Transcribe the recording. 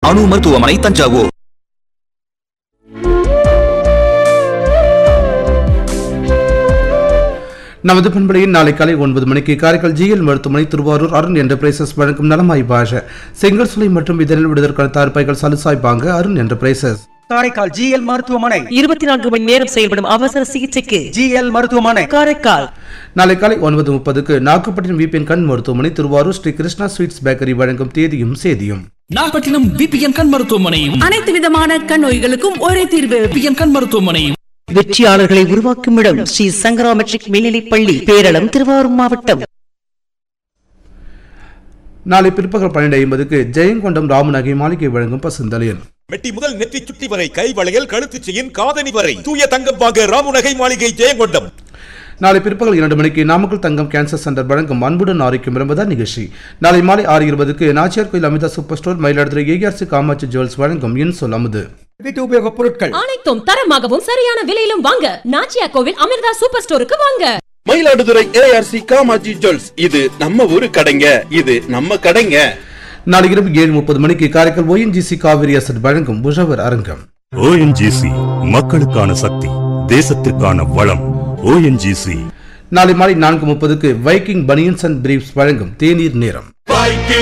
அணு மருத்துவமனை, தஞ்சாவூர். நமது பண்பலையில் நாளை காலை 9 மணிக்கு காரைக்கால் ஜிஎல் மருத்துவமனை, திருவாரூர் அருண் என்டர்பிரைசஸ் வழங்கும் நலமாய் பாஷ செங்கல் சுலை மற்றும் இதனில் விடுதற்கான தார்பாய்கள் சலுசாய் பாங்க அருண் என்டர்பிரைசஸ். காரைக்கால் ஜிஎல் மருத்துவமனை 24 மணி நேரம் செயல்படும் அவசர சிகிச்சைக்கு ஜிஎல் மருத்துவமனை காரைக்கால். நாளை காலை 9:30க்கு நாகப்பட்டினம் விபிஎன் கண் மருத்துவமனை, திருவாரூர் ஸ்ரீ கிருஷ்ணா ஸ்வீட்ஸ் பேக்கரி வழங்கும் தேதியும் சேதியும். நாகப்பட்டினம் விபிஎன் கண் மருத்துவமனை, அனைத்து விதமான கண் நோய்களுக்கும் ஒரே தீர்வு. விபிஎன் கண் மருத்துவமனை. வெற்றியாளர்களை உருவாக்கும் இடம் ஸ்ரீ சங்கரா மெட்ரிக் மேல்நிலைப் பள்ளி, பேரளம், திருவாரூர் மாவட்டம். நாளை பிற்பகல் 12:50க்கு ஜெயங்கொண்டம் ராமநகை மாளிகை வழங்கும் பசுந்தளியன். மெட்டி முதல் நெற்றி சுட்டி வரை, கை வளையல், கழுத்து செயின், காதணி வரை தூய தங்கம் வாங்க ராமநகை மாளிகை, ஜெயங்கொண்டம். நாளை பிற்பகல் 2 மணிக்கு நாமக்கல் தங்கம் கேன்சர் சென்டர் வழங்கும் அன்புடன் ஆரோக்கியம் விரும்புதான் நிகழ்ச்சி. நாளை மாலை 6:20க்கு நாச்சியார் கோயில் Amita super store, Mayiladuthurai ARC Kamakshi jewels வழங்கும் இன்சொல் அமுது. வீட்டு உபயோகப் பொருட்கள் அனைத்தும் தரமாகவும் சரியான விலையிலும் வாங்க நாச்சியார் கோவில் அமிர்தா சூப்பர் ஸ்டோருக்கு வாங்க. மயிலாடுதுறை ஏஆர்சி காமாட்சி ஜுவல்ஸ், இது நம்ம ஊரு கடைங்க, இது நம்ம கடைங்க. நாளை இரவு 7:30 மணிக்கு காரைக்கால் ONGC காவிரி அசட் வழங்கும் உழவர் அரங்கம். ONGC மக்களுக்கான சக்தி, தேசத்திற்கான வளம். ONGC. நாளை மாலை 4:30க்கு வைக்கிங் பனியன்ஸ் அண்ட் பிரீப்ஸ் வழங்கும் தேநீர் நேரம்.